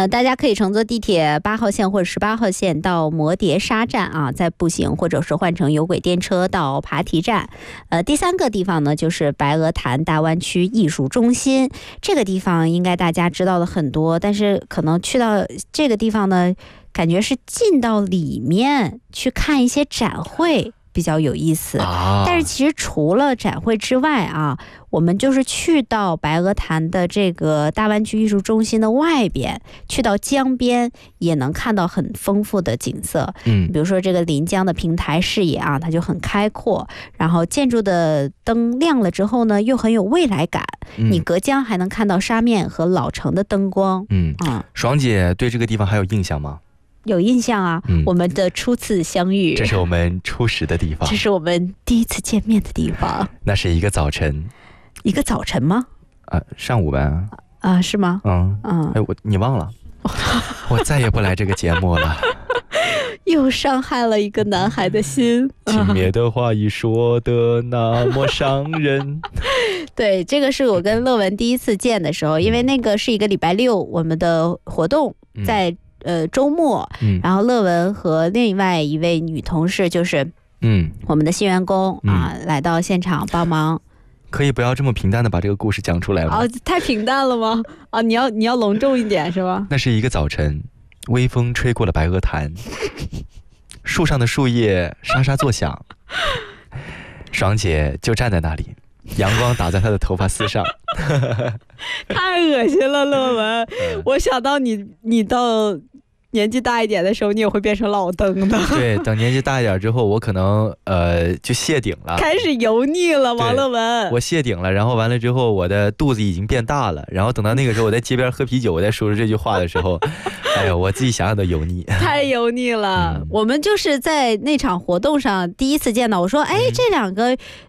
大家可以乘坐地铁8号线或者18号线到摩碟沙站啊，再步行或者是换乘有轨电车到爬梯站。第3个地方呢，就是白鹅潭大湾区艺术中心。这个地方应该大家知道的很多，但是可能去到这个地方呢，感觉是进到里面去看一些展会比较有意思。但是其实除了展会之外啊，我们就是去到白鹅潭的这个大湾区艺术中心的外边，去到江边也能看到很丰富的景色。比如说这个临江的平台视野啊，它就很开阔，然后建筑的灯亮了之后呢，又很有未来感。你隔江还能看到沙面和老城的灯光。 爽姐对这个地方还有印象吗？ 有印象啊，我们的初次相遇， 这是我们初识的地方， 这是我们第一次见面的地方。 那是一个早晨。 一个早晨吗？ 上午呗。 是吗？ 你忘了？我再也不来这个节目了。 又伤害了一个男孩的心。 轻蔑的话语说的那么伤人。 对，这个是我跟乐文第一次见的时候，因为那个是一个礼拜六，我们的活动在周末，然后乐文和另外一位女同事，就是我们的新员工来到现场帮忙。 可以不要这么平淡的把这个故事讲出来吗？ 太平淡了吗？你要隆重一点是吧？ 那是一个早晨，微风吹过了白鹅潭，树上的树叶沙沙作响，爽姐就站在那里，阳光打在她的头发丝上。 太恶心了，乐文。我想到你到年纪大一点的时候，你也会变成老登的。 对，等年纪大一点之后，我可能就谢顶了， 开始油腻了。王乐文， 我谢顶了，然后完了之后，我的肚子已经变大了，然后等到那个时候，我在街边喝啤酒，我在说出这句话的时候，哎呦，我自己想想都油腻， 太油腻了。我们就是在那场活动上第一次见到，我说，这两个